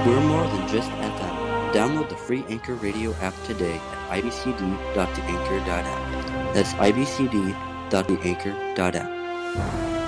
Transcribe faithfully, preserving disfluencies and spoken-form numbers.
We're more than just F M. Download the free Anchor Radio app today at i b c d dot the anchor dot app. That's i b c d dot the anchor dot app.